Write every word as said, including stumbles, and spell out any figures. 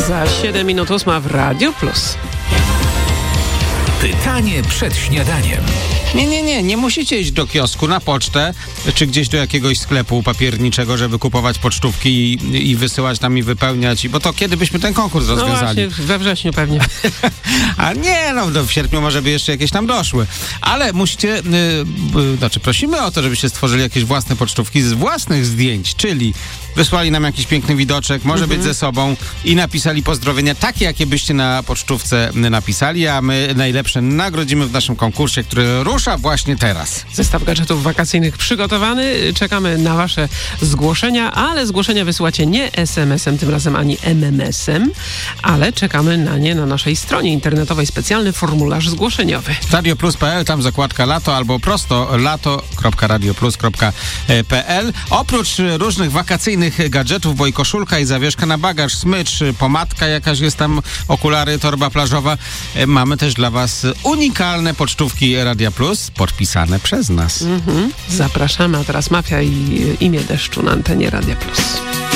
Za siedem minut ósma w Radio Plus. Pytanie przed śniadaniem. Nie, nie, nie, nie musicie iść do kiosku, na pocztę, czy gdzieś do jakiegoś sklepu papierniczego, żeby kupować pocztówki i, i wysyłać tam i wypełniać, bo to kiedy byśmy ten konkurs No rozwiązali? właśnie, we wrześniu pewnie. A nie, no w sierpniu może by jeszcze jakieś tam doszły. Ale musicie, yy, yy, znaczy prosimy o to, żebyście stworzyli jakieś własne pocztówki z własnych zdjęć, czyli wysłali nam jakiś piękny widoczek, może Mhm. być ze sobą i napisali pozdrowienia takie, jakie byście na pocztówce napisali, a my najlepsze nagrodzimy w naszym konkursie, który rusza właśnie teraz. Zestaw gadżetów wakacyjnych przygotowany. Czekamy na wasze zgłoszenia, ale zgłoszenia wysyłacie nie es em esem, tym razem ani em em esem, ale czekamy na nie na naszej stronie internetowej. Specjalny formularz zgłoszeniowy. radioplus kropka pe el, tam zakładka lato albo prosto lato kropka radioplus kropka pe el. Oprócz różnych wakacyjnych gadżetów, bo i koszulka, i zawieszka na bagaż, smycz, pomadka jakaś jest tam, okulary, torba plażowa, mamy też dla was unikalne pocztówki Radia Plus, podpisane przez nas. Mhm. Zapraszamy, a teraz Mafia i Imię deszczu na antenie Radia Plus.